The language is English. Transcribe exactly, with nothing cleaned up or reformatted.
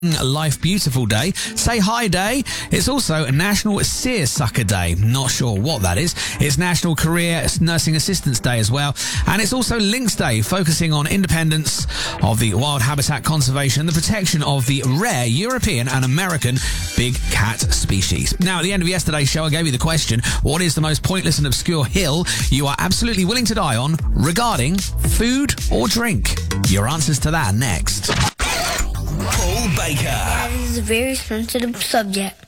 Life Beautiful Day. Say Hi Day. It's also National Seersucker Day. Not sure what that is. It's National Career Nursing Assistance Day as well. And it's also Lynx Day, focusing on independence of the wild habitat conservation and the protection of the rare European and American big cat species. Now, at the end of yesterday's show, I gave you the question, what is the most pointless and obscure hill you are absolutely willing to die on regarding food or drink? Your answers to that next. Paul Baker. That is a very sensitive subject.